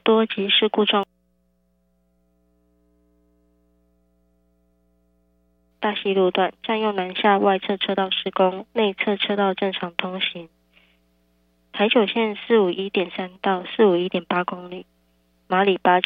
多及事故状。大溪路段占用南下外侧车道施工，内侧车道正常通行。台九线451.3到451.8公里，马里巴